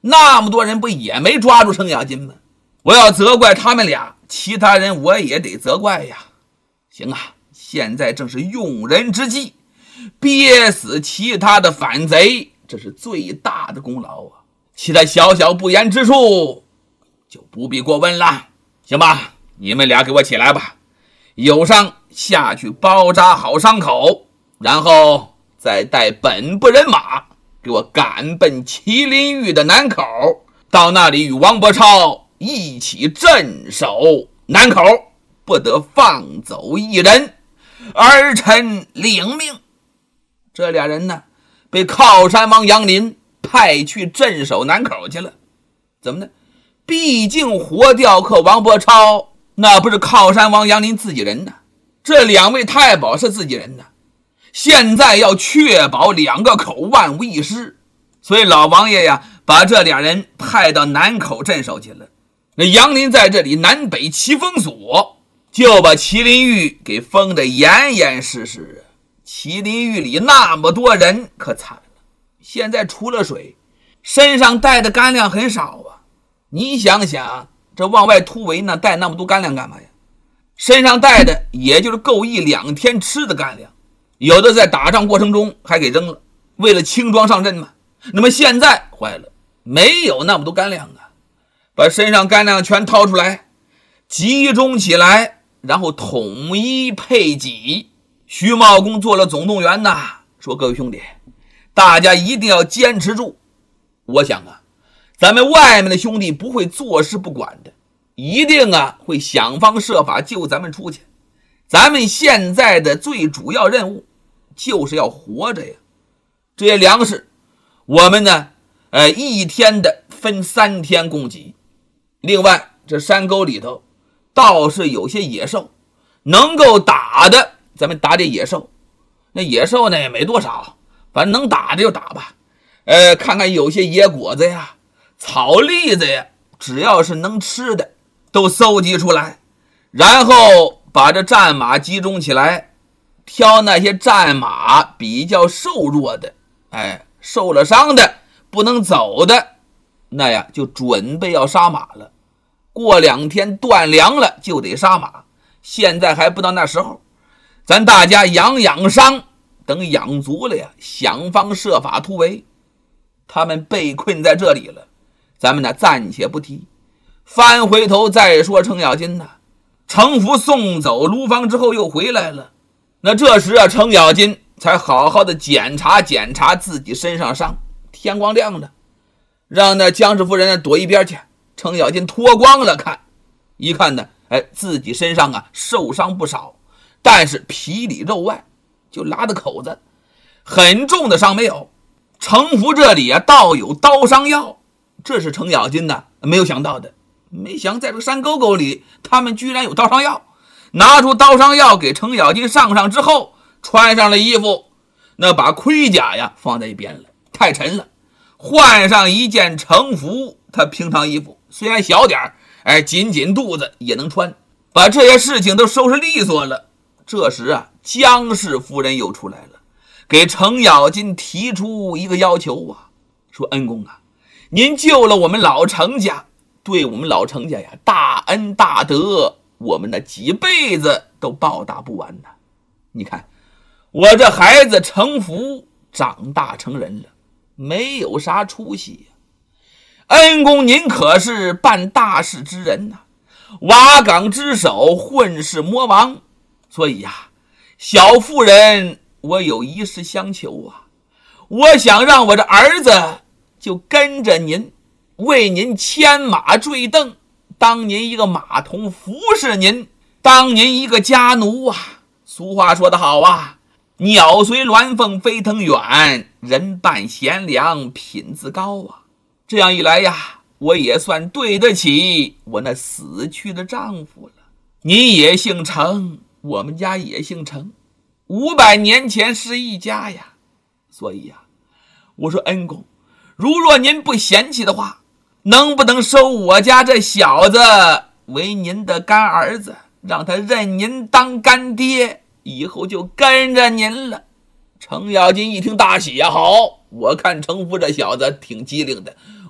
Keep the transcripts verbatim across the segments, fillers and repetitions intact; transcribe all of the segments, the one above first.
那么多人不也没抓住程咬金吗？我要责怪他们俩，其他人我也得责怪呀。行啊，现在正是用人之际，憋死其他的反贼，这是最大的功劳啊。其他小小不言之处就不必过问了。行吧，你们俩给我起来吧，有伤下去包扎好伤口，然后再带本部人马给我赶奔麒麟峪的南口，到那里与王伯超一起镇守南口，不得放走一人，儿臣领命。这俩人呢，被靠山王杨林派去镇守南口去了。怎么呢？毕竟活雕刻王伯超那不是靠山王杨林自己人呢，这两位太保是自己人呢，现在要确保两个口万无一失，所以老王爷呀，把这俩人派到南口镇守去了。那杨林在这里南北齐封锁，就把麒麟峪给封得严严实实。麒麟峪里那么多人可惨了，现在除了水，身上带的干粮很少啊。你想想，这往外突围呢，带那么多干粮干嘛呀？身上带的也就是够一两天吃的干粮，有的在打仗过程中还给扔了，为了轻装上阵嘛。那么现在坏了，没有那么多干粮啊，把身上干粮全掏出来，集中起来，然后统一配给。徐茂公做了总动员呐，说各位兄弟，大家一定要坚持住。我想啊，咱们外面的兄弟不会坐视不管的，一定啊会想方设法救咱们出去。咱们现在的最主要任务就是要活着呀。这些粮食我们呢呃一天的分三天供给。另外这山沟里头倒是有些野兽，能够打的咱们打这野兽。那野兽呢也没多少，反正能打的就打吧。呃看看有些野果子呀、草栗子呀，只要是能吃的都搜集出来，然后把这战马集中起来，挑那些战马比较瘦弱的，哎，受了伤的不能走的，那呀就准备要杀马了。过两天断粮了就得杀马，现在还不到那时候，咱大家养养伤，等养足了呀，想方设法突围。他们被困在这里了，咱们呢暂且不提，翻回头再说程咬金呢。程福送走卢芳之后又回来了，那这时啊，程咬金才好好的检查检查自己身上伤。天光亮了，让那姜氏夫人躲一边去。程咬金脱光了看，一看呢，哎，自己身上啊受伤不少，但是皮里肉外就拉的口子，很重的伤没有。程福这里啊倒有刀伤药，这是程咬金呢没有想到的。没想在这个山沟沟里，他们居然有刀伤药。拿出刀伤药给程咬金上上之后，穿上了衣服，那把盔甲呀放在一边了，太沉了。换上一件程服，他平常衣服虽然小点哎，紧紧肚子也能穿，把这些事情都收拾利索了。这时啊，姜氏夫人又出来了，给程咬金提出一个要求啊，说恩公啊，您救了我们老程家，对我们老程家呀大恩大德，我们那几辈子都报答不完呐。你看我这孩子程福长大成人了，没有啥出息呀。恩公您可是办大事之人呐，瓦岗之首，混世魔王，所以呀，小妇人我有一事相求啊，我想让我这儿子就跟着您，为您牵马坠镫，当您一个马童，服侍您，当您一个家奴啊。俗话说得好啊，鸟随鸾凤飞腾远，人伴贤良品自高啊。这样一来呀，我也算对得起我那死去的丈夫了。你也姓程，我们家也姓程，五百年前是一家呀。所以呀，我说恩公，如若您不嫌弃的话，能不能收我家这小子为您的干儿子，让他认您当干爹，以后就跟着您了。程咬金一听大喜呀，好，我看程福这小子挺机灵的，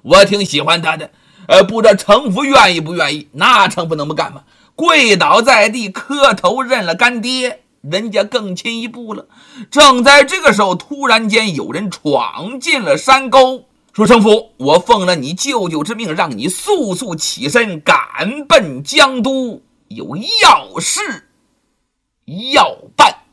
我挺喜欢他的，呃，不知道程父愿意不愿意？那程不能不干吗？跪倒在地，磕头认了干爹。人家更进一步了。正在这个时候，突然间有人闯进了山沟，说：“程父，我奉了你舅舅之命，让你速速起身，赶奔江都，有要事要办。”